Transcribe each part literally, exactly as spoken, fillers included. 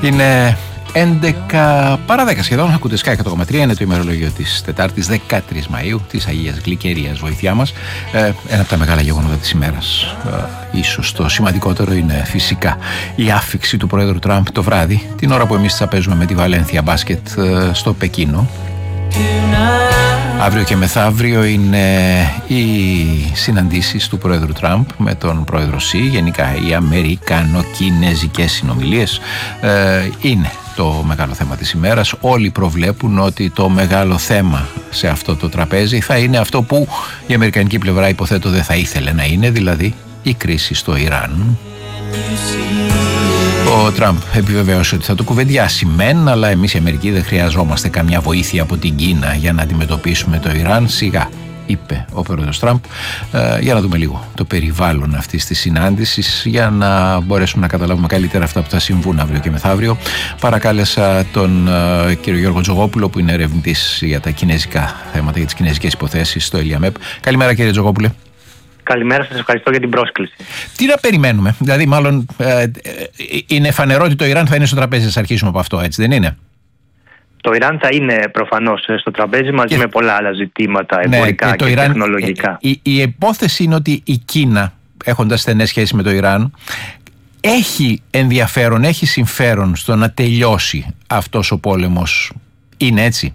Είναι έντεκα παρά δέκα σχεδόν, ακούτε Sky εκατό κόμμα τρία, είναι το ημερολόγιο της Τετάρτης δεκατρείς Μαΐου, της Αγίας Γλυκερίας, βοήθειά μας. Ε, ένα από τα μεγάλα γεγονότα της ημέρας, ε, ίσως το σημαντικότερο, είναι φυσικά η άφιξη του Πρόεδρου Τραμπ το βράδυ, την ώρα που εμείς θα παίζουμε με τη Βαλένθια μπάσκετ ε, στο Πεκίνο. Αύριο και μεθαύριο είναι οι συναντήσεις του Πρόεδρου Τραμπ με τον Πρόεδρο Σι. Γενικά οι αμερικανο-κινέζικες συνομιλίες ε, είναι το μεγάλο θέμα της ημέρας. Όλοι προβλέπουν ότι το μεγάλο θέμα σε αυτό το τραπέζι θα είναι αυτό που η αμερικανική πλευρά, υποθέτω, δεν θα ήθελε να είναι, δηλαδή η κρίση στο Ιράν. Ο Τραμπ επιβεβαίωσε ότι θα το κουβεντιάσει μεν, αλλά εμείς οι Αμερικοί δεν χρειαζόμαστε καμιά βοήθεια από την Κίνα για να αντιμετωπίσουμε το Ιράν. Σιγά, είπε ο πρόεδρος Τραμπ. Ε, για να δούμε λίγο το περιβάλλον αυτής της συνάντησης, για να μπορέσουμε να καταλάβουμε καλύτερα αυτά που θα συμβούν αύριο και μεθαύριο. Παρακάλεσα τον ε, κύριο Γιώργο Τζογόπουλο, που είναι ερευνητής για τα κινέζικα θέματα, για τις κινέζικες υποθέσεις στο Ελιαμέπ. Καλημέρα, κύριε Τζογόπουλε. Καλημέρα, σας ευχαριστώ για την πρόσκληση. Τι να περιμένουμε, δηλαδή, μάλλον ε, ε, είναι φανερό ότι το Ιράν θα είναι στο τραπέζι, ας αρχίσουμε από αυτό, έτσι δεν είναι? Το Ιράν θα είναι προφανώς στο τραπέζι μαζί και με πολλά άλλα ζητήματα εμπορικά, ναι, και, και Ιράν, τεχνολογικά. Η, η υπόθεση είναι ότι η Κίνα, έχοντας στενές σχέσεις με το Ιράν, έχει ενδιαφέρον, έχει συμφέρον στο να τελειώσει αυτός ο πόλεμος. Είναι έτσι?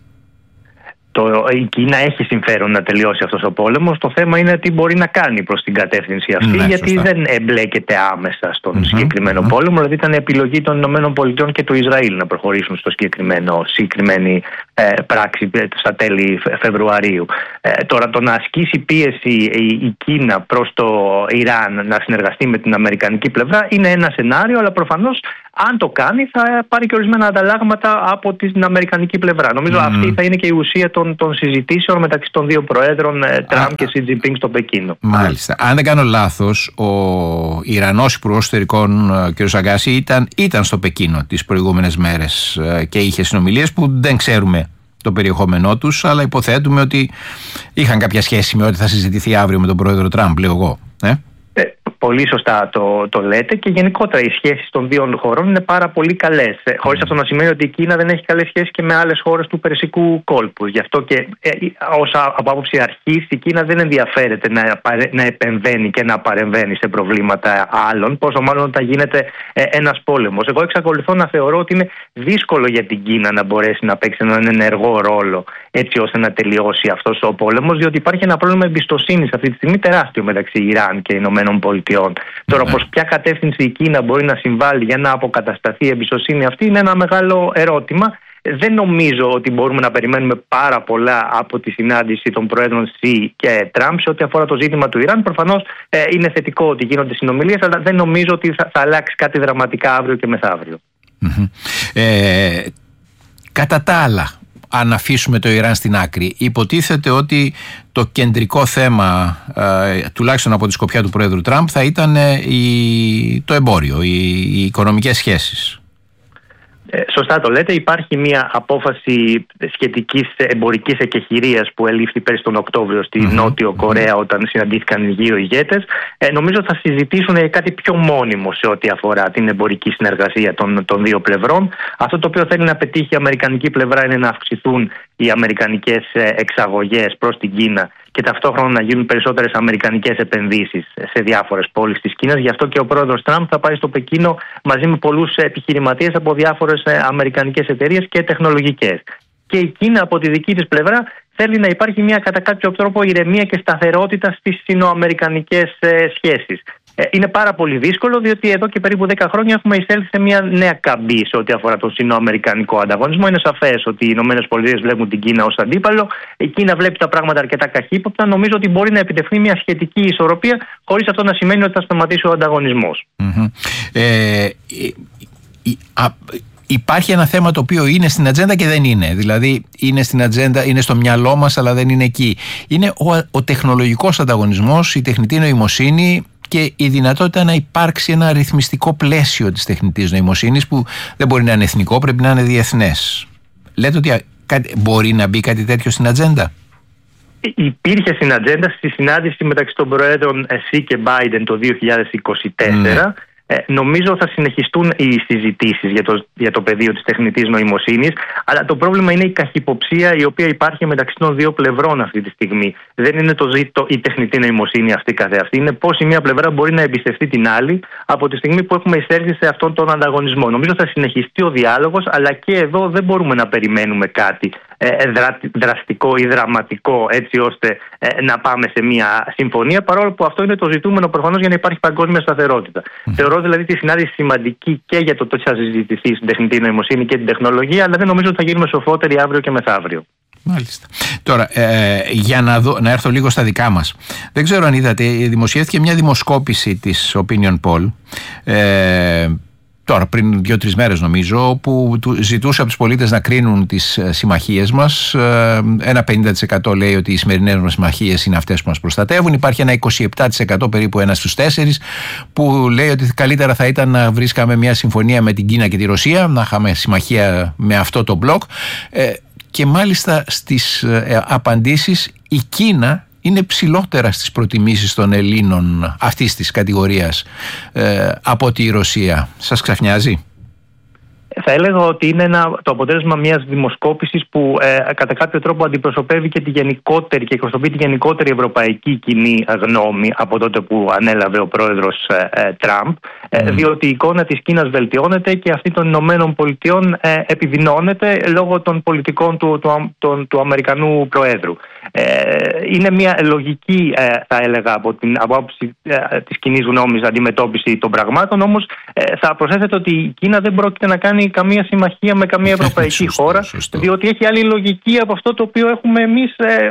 Το, η Κίνα έχει συμφέρον να τελειώσει αυτός ο πόλεμος. Το θέμα είναι τι μπορεί να κάνει προς την κατεύθυνση αυτή, ναι, γιατί σωστά. δεν εμπλέκεται άμεσα στον mm-hmm, συγκεκριμένο mm-hmm. πόλεμο. Δηλαδή ήταν επιλογή των ΗΠΑ και του Ισραήλ να προχωρήσουν στο συγκεκριμένο, συγκεκριμένη ε, πράξη στα τέλη Φεβρουαρίου. Ε, τώρα, το να ασκήσει πίεση η, η Κίνα προς το Ιράν να συνεργαστεί με την αμερικανική πλευρά είναι ένα σενάριο, αλλά προφανώς αν το κάνει θα πάρει και ορισμένα ανταλλάγματα από την αμερικανική πλευρά. Νομίζω mm. αυτή θα είναι και η ουσία των, των συζητήσεων μεταξύ των δύο προέδρων, ε, Τραμπ και Σι Τζινπίνγκ, στο Πεκίνο. Μάλιστα. Αν δεν κάνω λάθος, ο Ιρανός Υπουργός Εσωτερικών κ. Σαγκάση ήταν, ήταν στο Πεκίνο τις προηγούμενες μέρες και είχε συνομιλίες που δεν ξέρουμε το περιεχόμενό τους, αλλά υποθέτουμε ότι είχαν κάποια σχέση με ό,τι θα συζητηθεί αύριο με τον πρόεδρο Τραμπ, λέω εγώ. Ε? Ε, πολύ σωστά το, το λέτε, και γενικότερα οι σχέσεις των δύο χωρών είναι πάρα πολύ καλές. Ε, χωρίς mm. αυτό να σημαίνει ότι η Κίνα δεν έχει καλές σχέσεις και με άλλες χώρες του Περσικού κόλπου. Γι' αυτό και ε, ως από άποψη αρχής η Κίνα δεν ενδιαφέρεται να, να επεμβαίνει και να παρεμβαίνει σε προβλήματα άλλων, πόσο μάλλον όταν γίνεται ε, ένας πόλεμος. Εγώ εξακολουθώ να θεωρώ ότι είναι δύσκολο για την Κίνα να μπορέσει να παίξει έναν ενεργό ρόλο έτσι ώστε να τελειώσει αυτός ο πόλεμος, διότι υπάρχει ένα πρόβλημα εμπιστοσύνης αυτή τη στιγμή τεράστιο μεταξύ Ιράν και Ηνωμένων Πολιτειών. Τώρα, προς ποια κατεύθυνση η Κίνα μπορεί να συμβάλλει για να αποκατασταθεί η εμπιστοσύνη αυτή είναι ένα μεγάλο ερώτημα. Δεν νομίζω ότι μπορούμε να περιμένουμε πάρα πολλά από τη συνάντηση των Προέδρων Σι και Τραμπ σε ό,τι αφορά το ζήτημα του Ιράν. Προφανώς ε, είναι θετικό ότι γίνονται συνομιλίες, αλλά δεν νομίζω ότι θα, θα αλλάξει κάτι δραματικά αύριο και μεθαύριο. Mm-hmm. Ε, κατά τα άλλα, αν αφήσουμε το Ιράν στην άκρη, υποτίθεται ότι το κεντρικό θέμα, ε, τουλάχιστον από τη σκοπιά του Πρόεδρου Τραμπ, θα ήταν ε, η, το εμπόριο, οι, οι οικονομικές σχέσεις. Ε, σωστά το λέτε. Υπάρχει μια απόφαση σχετικής εμπορικής εκεχηρίας που ελήφθη πέρυσι τον Οκτώβριο στη mm-hmm. Νότιο Κορέα όταν συναντήθηκαν οι δύο ηγέτες. Ε, νομίζω θα συζητήσουν για κάτι πιο μόνιμο σε ό,τι αφορά την εμπορική συνεργασία των, των δύο πλευρών. Αυτό το οποίο θέλει να πετύχει η αμερικανική πλευρά είναι να αυξηθούν οι αμερικανικές εξαγωγές προς την Κίνα και ταυτόχρονα να γίνουν περισσότερες αμερικανικές επενδύσεις σε διάφορες πόλεις της Κίνας. Γι' αυτό και ο πρόεδρος Τραμπ θα πάει στο Πεκίνο μαζί με πολλούς επιχειρηματίες από διάφορες αμερικανικές εταιρείες και τεχνολογικές. Και η Κίνα από τη δική της πλευρά θέλει να υπάρχει μια κατά κάποιο τρόπο ηρεμία και σταθερότητα στις σινοαμερικανικές σχέσεις. Είναι πάρα πολύ δύσκολο, διότι εδώ και περίπου δέκα χρόνια έχουμε εισέλθει σε μια νέα καμπή σε ό,τι αφορά τον σινοαμερικανικό ανταγωνισμό. Είναι σαφές ότι οι Ηνωμένες Πολιτείες βλέπουν την Κίνα ως αντίπαλο. Η Κίνα βλέπει τα πράγματα αρκετά καχύποπτα. Νομίζω ότι μπορεί να επιτευχθεί μια σχετική ισορροπία, χωρίς αυτό να σημαίνει ότι θα σταματήσει ο ανταγωνισμός. Mm-hmm. Ε, α, υπάρχει ένα θέμα το οποίο είναι στην ατζέντα και δεν είναι. Δηλαδή είναι στην ατζέντα, είναι στο μυαλό μας, αλλά δεν είναι εκεί. Είναι ο, ο τεχνολογικός ανταγωνισμός, η τεχνητή νοημοσύνη και η δυνατότητα να υπάρξει ένα ρυθμιστικό πλαίσιο της τεχνητής νοημοσύνης που δεν μπορεί να είναι εθνικό, πρέπει να είναι διεθνές. Λέτε ότι μπορεί να μπει κάτι τέτοιο στην ατζέντα? Υπήρχε στην ατζέντα στη συνάντηση μεταξύ των Προέδρων Σι και Biden το δύο χιλιάδες είκοσι τέσσερα. Mm. Ε, νομίζω θα συνεχιστούν οι συζητήσεις για το, για το πεδίο της τεχνητής νοημοσύνης, αλλά το πρόβλημα είναι η καχυποψία η οποία υπάρχει μεταξύ των δύο πλευρών αυτή τη στιγμή. Δεν είναι το ζήτο η τεχνητή νοημοσύνη αυτή καθεαυτή. Είναι πώς η μία πλευρά μπορεί να εμπιστευτεί την άλλη από τη στιγμή που έχουμε εισέλθει σε αυτόν τον ανταγωνισμό. Νομίζω θα συνεχιστεί ο διάλογος, αλλά και εδώ δεν μπορούμε να περιμένουμε κάτι ε, δρα, δραστικό ή δραματικό, έτσι ώστε ε, να πάμε σε μια συμφωνία, παρόλο που αυτό είναι το ζητούμενο προφανώς για να υπάρχει παγκόσμια σταθερότητα. Mm. Θεωρώ δηλαδή τη συνάντηση σημαντική και για το τι θα συζητηθεί στην τεχνητή νοημοσύνη και την τεχνολογία, αλλά δεν νομίζω ότι θα γίνουμε σοφότεροι αύριο και μεθαύριο. Μάλιστα. Τώρα, ε, για να, δω, να έρθω λίγο στα δικά μας. Δεν ξέρω αν είδατε, δημοσιεύτηκε μια δημοσκόπηση της Opinion Poll, ε, τώρα πριν δύο-τρεις μέρες νομίζω, που ζητούσε από τους πολίτες να κρίνουν τις συμμαχίες μας. Ένα πενήντα τοις εκατό λέει ότι οι σημερινές μας συμμαχίες είναι αυτές που μας προστατεύουν. Υπάρχει ένα είκοσι επτά τοις εκατό, περίπου ένα στους τέσσερις, που λέει ότι καλύτερα θα ήταν να βρίσκαμε μια συμφωνία με την Κίνα και τη Ρωσία, να είχαμε συμμαχία με αυτό το μπλοκ. Και μάλιστα στις απαντήσεις η Κίνα είναι ψηλότερα στις προτιμήσεις των Ελλήνων αυτής της κατηγορίας ε, από τη Ρωσία. Σας ξαφνιάζει? Θα έλεγα ότι είναι ένα, το αποτέλεσμα μιας δημοσκόπησης που ε, κατά κάποιο τρόπο αντιπροσωπεύει και τη γενικότερη και εκπροσωπεί τη γενικότερη ευρωπαϊκή κοινή γνώμη από τότε που ανέλαβε ο πρόεδρος ε, Τραμπ, ε, mm. διότι η εικόνα της Κίνας βελτιώνεται και αυτή των Ηνωμένων Πολιτειών ε, επιδεινώνεται λόγω των πολιτικών του, του, του, του Αμερικανού Προέδρου. Ε, είναι μια λογική, ε, θα έλεγα, από την άποψη ε, της κοινής γνώμης αντιμετώπιση των πραγμάτων, όμως ε, θα προσέθετε ότι η Κίνα δεν πρόκειται να κάνει καμία συμμαχία με καμία ευρωπαϊκή σωστό, χώρα, σωστό. διότι έχει άλλη λογική από αυτό το οποίο έχουμε εμείς ε,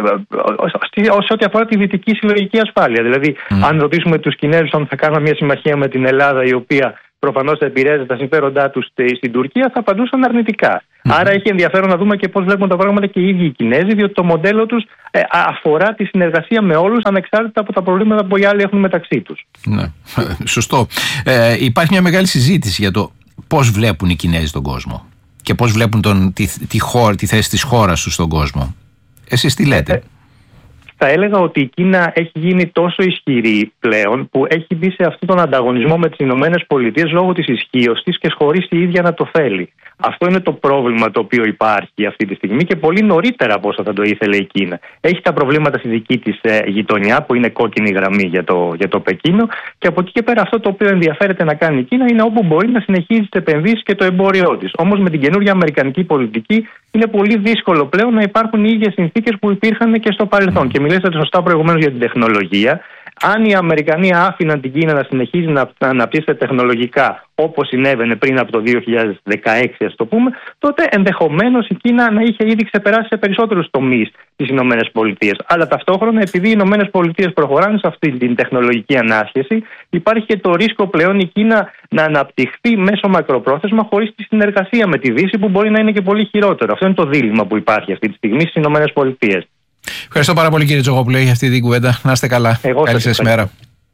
σε ό,τι αφορά τη δυτική συλλογική ασφάλεια. Δηλαδή, mm. αν ρωτήσουμε τους Κινέζους αν θα κάνουν μια συμμαχία με την Ελλάδα, η οποία προφανώς θα επηρέαζε τα συμφέροντά τους στην Τουρκία, θα απαντούσαν αρνητικά. Mm. Άρα έχει ενδιαφέρον να δούμε και πώς βλέπουν τα πράγματα και οι ίδιοι οι Κινέζοι, διότι το μοντέλο τους ε, αφορά τη συνεργασία με όλους, ανεξάρτητα από τα προβλήματα που οι άλλοι έχουν μεταξύ τους. Ναι, σωστό. Ε, υπάρχει μια μεγάλη συζήτηση για το πώς βλέπουν οι Κινέζοι τον κόσμο και πώς βλέπουν τον, τη, τη, χώρα, τη θέση της χώρας τους στον κόσμο. Εσείς τι λέτε? Ε, θα έλεγα ότι η Κίνα έχει γίνει τόσο ισχυρή πλέον που έχει μπει σε αυτόν τον ανταγωνισμό με τις Ηνωμένες Πολιτείες λόγω της ισχύως της και χωρίς η ίδια να το θέλει. Αυτό είναι το πρόβλημα το οποίο υπάρχει αυτή τη στιγμή και πολύ νωρίτερα από όσο θα το ήθελε η Κίνα. Έχει τα προβλήματα στη δική της ε, γειτονιά που είναι κόκκινη γραμμή για το, για το Πεκίνο, και από εκεί και πέρα αυτό το οποίο ενδιαφέρεται να κάνει η Κίνα είναι όπου μπορεί να συνεχίζει τις επενδύσεις και το εμπόριό της. Όμως με την καινούργια αμερικανική πολιτική είναι πολύ δύσκολο πλέον να υπάρχουν οι ίδιες συνθήκες που υπήρχαν και στο παρελθόν. Και μιλήσατε σωστά προηγουμένως για την τεχνολογία. Αν οι Αμερικανοί άφηναν την Κίνα να συνεχίζει να αναπτύσσεται τεχνολογικά όπως συνέβαινε πριν από το δύο χιλιάδες δεκαέξι, ας το πούμε, τότε ενδεχομένως η Κίνα να είχε ήδη ξεπεράσει σε περισσότερους τομείς τις Ηνωμένες Πολιτείες. Αλλά ταυτόχρονα, επειδή οι Ηνωμένες Πολιτείες προχωράνε σε αυτή την τεχνολογική ανάσχεση, υπάρχει και το ρίσκο πλέον η Κίνα να αναπτυχθεί μέσω μακροπρόθεσμα χωρίς τη συνεργασία με τη Δύση, που μπορεί να είναι και πολύ χειρότερο. Αυτό είναι το δίλημμα που υπάρχει αυτή τη στιγμή στις Ηνωμένες Πολιτείες. Ευχαριστώ πάρα πολύ, κύριε Τζογόπουλε, για αυτή την κουβέντα. Να είστε καλά. Εγώ καλή σας ημέρα.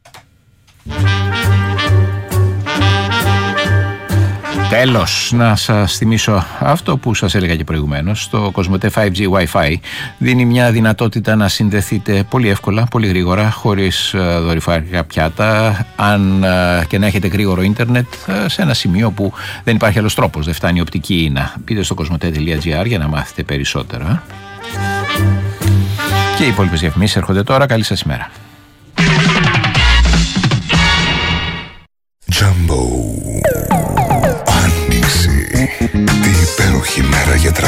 Τέλος, να σας θυμίσω αυτό που σας έλεγα και προηγουμένως. Το Κοσμοτέ φάιβ τζι Wi-Fi δίνει μια δυνατότητα να συνδεθείτε πολύ εύκολα, πολύ γρήγορα, χωρίς δορυφορικά πιάτα, αν και να έχετε γρήγορο ίντερνετ σε ένα σημείο που δεν υπάρχει άλλος τρόπος, δεν φτάνει η οπτική ίνα. Μπείτε στο κοσμοτέ τελεία τζι άρ για να μάθετε περισσότερα. Και οι υπόλοιπες διαφημίσεις έρχονται τώρα. Καλή σας ημέρα. Jumbo. Άνοιξη. Τι υπέροχη μέρα για τραγούδια.